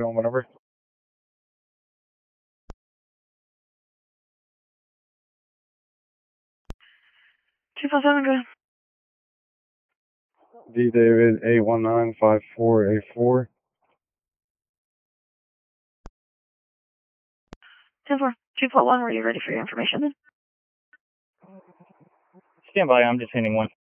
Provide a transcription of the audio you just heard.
on whatever. 247, good. D David 8195484. 10-4, 2.1, were you ready for your information then? Stand by, I'm just hitting one.